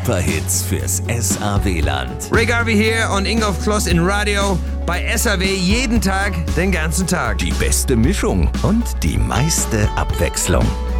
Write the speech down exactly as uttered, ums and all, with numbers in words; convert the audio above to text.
Superhits fürs S A-W-Land. Ray Garvey hier und Ingolf Kloss in Radio bei S A W jeden Tag, den ganzen Tag. Die beste Mischung und die meiste Abwechslung.